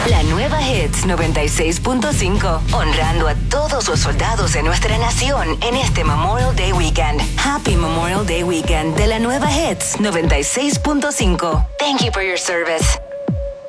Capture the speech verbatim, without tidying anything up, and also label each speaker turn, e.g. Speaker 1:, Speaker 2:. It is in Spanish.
Speaker 1: La nueva Hits noventa y seis punto cinco, honrando a todos los soldados de nuestra nación en este Memorial Day Weekend. Happy Memorial Day Weekend de la nueva Hits noventa y seis punto cinco. Thank you for your service.